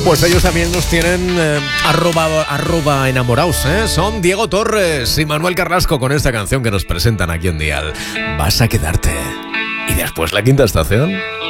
Pues ellos también nos tienen arroba enamorados, ¿eh? Son Diego Torres y Manuel Carrasco con esta canción que nos presentan aquí en Dial. Vas a quedarte. Y después la quinta estación.